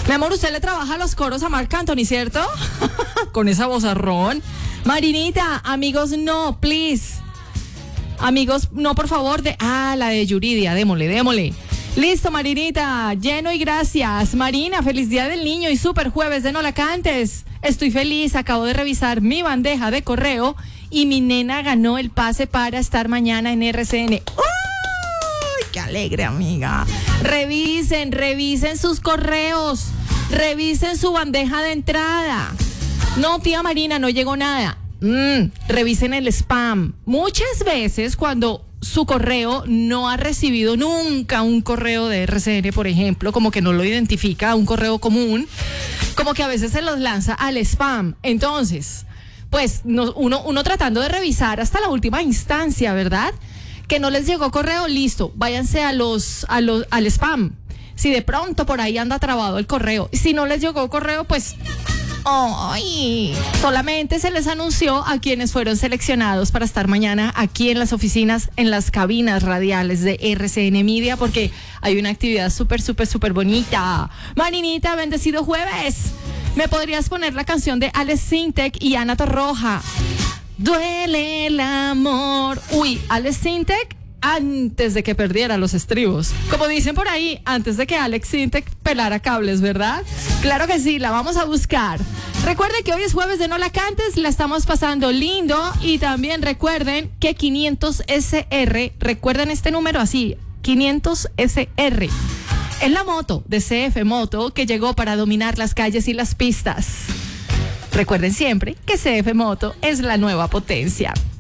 Mi amor, usted le trabaja los coros a Marc Anthony, ¿cierto? Con esa vozarrón. Marinita, amigos, no, please. Amigos, no, por favor. La de Yuridia, démosle. Listo, Marinita, lleno y gracias. Marina, feliz día del niño y super jueves de No La Cantes. Estoy feliz, acabo de revisar mi bandeja de correo y mi nena ganó el pase para estar mañana en RCN. ¡Uy, qué alegre, amiga! Revisen sus correos, revisen su bandeja de entrada. No, tía Marina, no llegó nada. Revisen el spam. Muchas veces cuando su correo no ha recibido nunca un correo de RCN, por ejemplo, como que no lo identifica, un correo común, como que a veces se los lanza al spam. Entonces, pues uno tratando de revisar hasta la última instancia, ¿verdad? Que no les llegó correo, listo, váyanse al spam. Si de pronto por ahí anda trabado el correo, si no les llegó correo, pues solamente se les anunció a quienes fueron seleccionados para estar mañana aquí en las oficinas, en las cabinas radiales de RCN Media, porque hay una actividad súper bonita. Marinita, bendecido jueves. ¿Me podrías poner la canción de Alex Sintek y Ana Torroja? Duele el amor. Alex Sintek antes de que perdiera los estribos. Como dicen por ahí, antes de que Alex Sintek pelara cables, ¿verdad? Claro que sí, la vamos a buscar. Recuerden que hoy es jueves de No La Cantes, la estamos pasando lindo y también recuerden que 500SR, recuerden este número así, 500SR. Es la moto de CF Moto que llegó para dominar las calles y las pistas. Recuerden siempre que CF Moto es la nueva potencia.